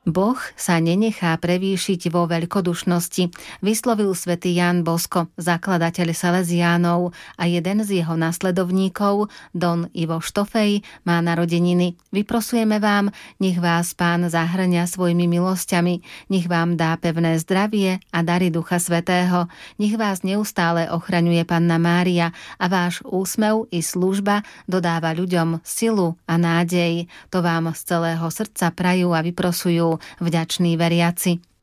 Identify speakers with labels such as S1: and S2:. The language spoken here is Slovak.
S1: Boh sa nenechá prevýšiť vo veľkodušnosti, vyslovil svätý Ján Bosko, zakladateľ Salesiánov, a jeden z jeho nasledovníkov, Don Ivo Štofej, má narodeniny. Vyprosujeme vám, nech vás Pán zahrňa svojimi milosťami, nech vám dá pevné zdravie a dary Ducha Svätého, nech vás neustále ochraňuje Panna Mária a váš úsmev i služba dodáva ľuďom silu a nádej. To vám z celého srdca prajú a vyprosujú vďační veriaci.